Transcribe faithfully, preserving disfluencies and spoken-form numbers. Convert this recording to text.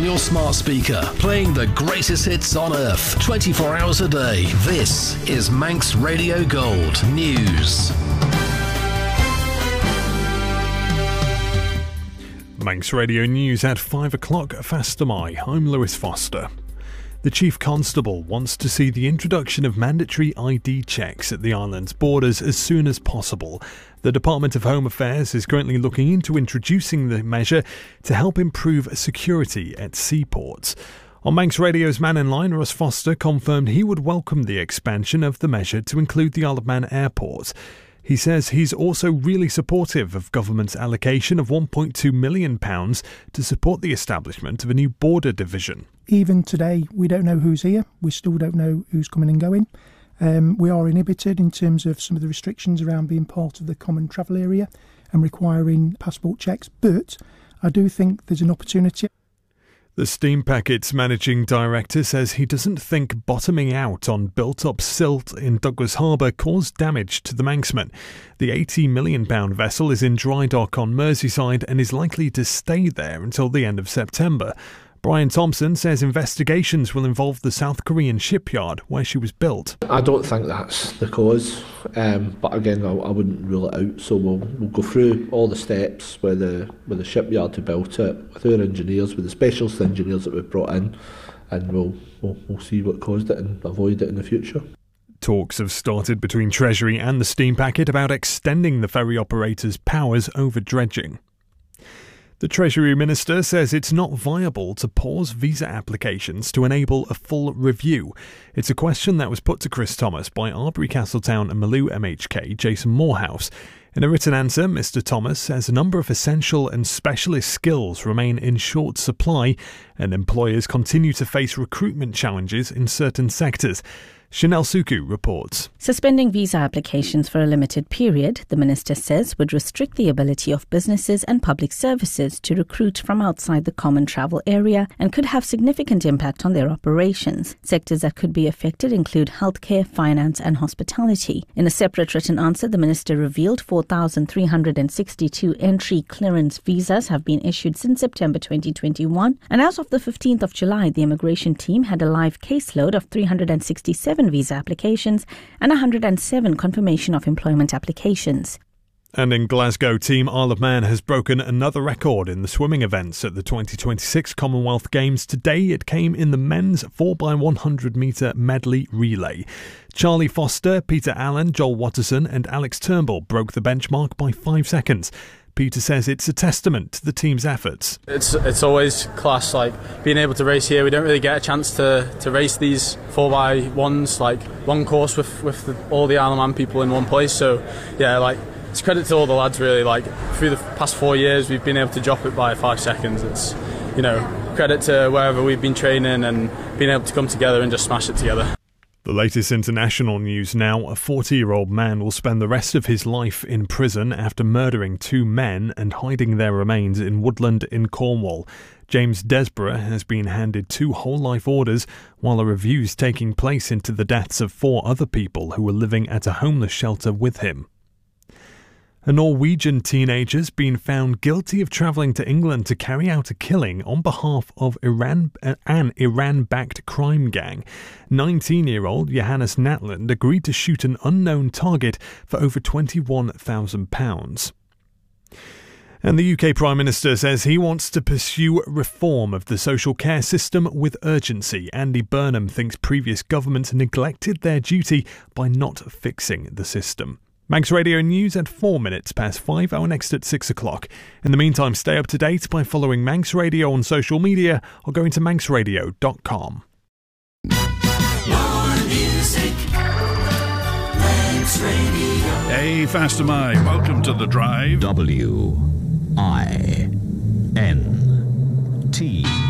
your smart speaker, playing the greatest hits on earth, twenty-four hours a day. This is Manx Radio Gold News. Manx Radio News at five o'clock, Fastamai. I'm Lewis Foster. The Chief Constable wants to see the introduction of mandatory I D checks at the island's borders as soon as possible. The Department of Home Affairs is currently looking into introducing the measure to help improve security at seaports. On Manx Radio's Man in Line, Russ Foster confirmed he would welcome the expansion of the measure to include the Isle of Man airport. He says he's also really supportive of government's allocation of one point two million pounds to support the establishment of a new border division. Even today, we don't know who's here. We still don't know who's coming and going. Um, we are inhibited in terms of some of the restrictions around being part of the common travel area and requiring passport checks. But I do think there's an opportunity. The Steam Packet's managing director says he doesn't think bottoming out on built-up silt in Douglas Harbour caused damage to the Manxman. The eighty million pounds vessel is in dry dock on Merseyside and is likely to stay there until the end of September. Brian Thompson says investigations will involve the South Korean shipyard where she was built. I don't think that's the cause, um, but again, I, I wouldn't rule it out. So we'll we'll go through all the steps with the with the shipyard who built it, with our engineers, with the specialist engineers that we've brought in, and we'll we'll, we'll see what caused it and avoid it in the future. Talks have started between Treasury and the Steam Packet about extending the ferry operator's powers over dredging. The Treasury Minister says it's not viable to pause visa applications to enable a full review. It's a question that was put to Chris Thomas by Arbury Castletown and Maloo M H K Jason Morehouse. In a written answer, Mr Thomas says a number of essential and specialist skills remain in short supply and employers continue to face recruitment challenges in certain sectors. Chanel Suku reports. Suspending visa applications for a limited period, the minister says, would restrict the ability of businesses and public services to recruit from outside the common travel area and could have significant impact on their operations. Sectors that could be affected include healthcare, finance and hospitality. In a separate written answer, the minister revealed four thousand three hundred sixty-two entry clearance visas have been issued since September twenty twenty-one, and as of the fifteenth of July, the immigration team had a live caseload of three hundred sixty-seven visa applications and one hundred seven confirmation of employment applications. And in Glasgow, Team Isle of Man has broken another record in the swimming events at the twenty twenty-six Commonwealth Games. Today it came in the men's four by one hundred metre medley relay. Charlie Foster, Peter Allen, Joel Watterson and Alex Turnbull broke the benchmark by five seconds. Peter says it's a testament to the team's efforts. It's it's always class, like being able to race here. We don't really get a chance to, to race these four by ones, like one course with, with the, all the Isle of Man people in one place. So yeah, like it's credit to all the lads really. Like through the past four years, we've been able to drop it by five seconds. It's, you know, credit to wherever we've been training and being able to come together and just smash it together. The latest international news now. A forty-year-old man will spend the rest of his life in prison after murdering two men and hiding their remains in Woodland in Cornwall. James Desborough has been handed two whole-life orders while a review is taking place into the deaths of four other people who were living at a homeless shelter with him. A Norwegian teenager's been found guilty of travelling to England to carry out a killing on behalf of Iran, an Iran-backed crime gang. nineteen-year-old Johannes Natland agreed to shoot an unknown target for over twenty-one thousand pounds. And the U K Prime Minister says he wants to pursue reform of the social care system with urgency. Andy Burnham thinks previous governments neglected their duty by not fixing the system. Manx Radio News at four minutes past five, our next at six o'clock. In the meantime, stay up to date by following Manx Radio on social media or going to manx radio dot com. More music, Manx Radio. Hey, Fastamai, welcome to The Drive. W I N T